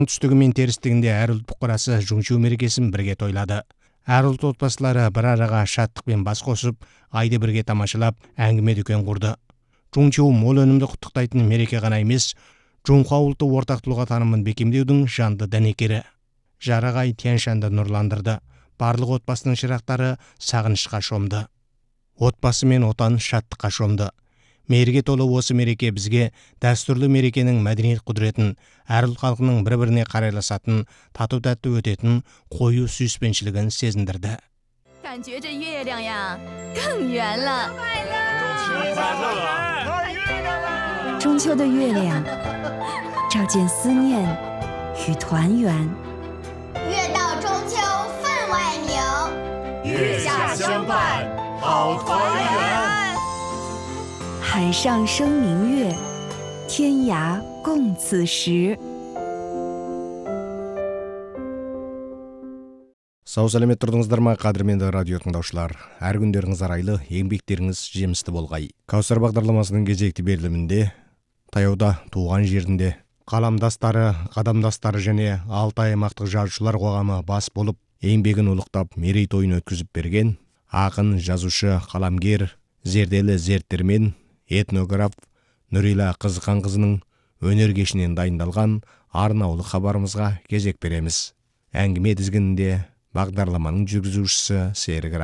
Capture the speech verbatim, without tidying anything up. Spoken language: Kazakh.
Оңтүстігі мен терістігінде әр ұлт бұқарасы Жунчу мерекесін бірге тойлады. Әр ұлт отбасылары бір араға шаттықпен бас қосып, айды бірге тамашалап, әңгіме дүкен құрды. Жунчу мол өнімді құттықтайтын мереке ғана емес, Жунхуа ұлты ортақтылығы танымын бекемдеудің жанды дәнекері. Жарағай Тянь-шаньды нұрландырды. Барлық отбасының шырақтары сағынышқа шомды. Отбасы мен отан шаттыққа шомды. Мереке толы осы мереке бізге дәстүрлі мерекенің мәдениет құдіретін, әр ұлт халқының бір-біріне қарайласатын, тату-тәтті өтетін қою сүйіспеншілігін сезіндірді. 感觉这月亮呀更圆了。 中秋的月亮照见思念与团圆。 月到中秋分外明， 月下相伴好团圆。 海上生明月，天涯共此时。 Сау сәлемет тұрдыңыздар ма, қадірменді радио тыңдаушылар. Әр күндеріңіз арайлы, еңбектеріңіз жемісті болғай. Кәусар бағдарламасының кезекті берілімінде таяуда туған жерінде қаламдастары, қадамдастары және алты аймақтық жазушылар қоғамы бас болып, еңбегін ұлықтап, мерейтойын өткізіп берген ақын, жазушы, қаламгер, зерделі зерттермен этнограф Нұрила Қызықанқызының өнер кешінен дайындалған арнаулы хабарымызға кезек береміз. Әңгіме тізгінінде бағдарламаның жүргізушісі Серік